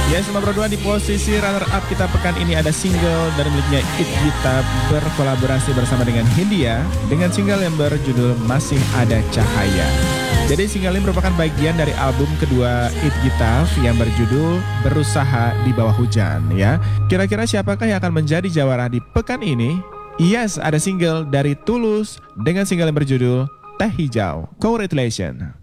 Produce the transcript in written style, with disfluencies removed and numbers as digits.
Yes, nomor 2 di posisi runner up kita pekan ini ada single dari miliknya It Gita berkolaborasi bersama dengan Hindia dengan single yang berjudul Masih Ada Cahaya. Jadi single ini merupakan bagian dari album kedua It Gita yang berjudul Berusaha di Bawah Hujan ya. Kira-kira siapakah yang akan menjadi jawara di pekan ini? Yes, ada single dari Tulus dengan single yang berjudul Teh Hijau. Congratulations.